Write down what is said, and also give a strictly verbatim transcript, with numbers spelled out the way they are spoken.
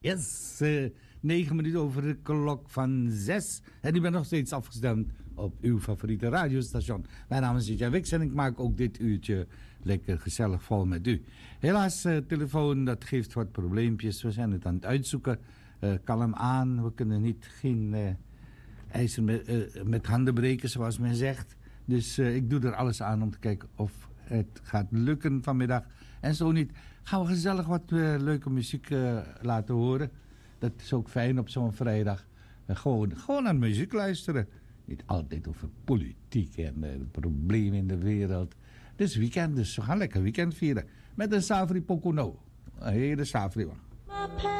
Yes, uh, negen minuten over de klok van zes. En u bent nog steeds afgestemd op uw favoriete radiostation. Mijn naam is J J Wix en ik maak ook dit uurtje lekker gezellig vol met u. Helaas, uh, telefoon, dat geeft wat probleempjes. We zijn het aan het uitzoeken. Uh, kalm aan, we kunnen niet geen uh, ijzer met, uh, met handen breken, zoals men zegt. Dus uh, ik doe er alles aan om te kijken of het gaat lukken vanmiddag. En zo niet, gaan we gezellig wat uh, leuke muziek uh, laten horen. Dat is ook fijn op zo'n vrijdag. Uh, gewoon, gewoon aan muziek luisteren. Niet altijd over politiek en uh, de problemen in de wereld. Het is weekend, dus we gaan lekker weekend vieren. Met een Savri Pocono. Een hele Savri.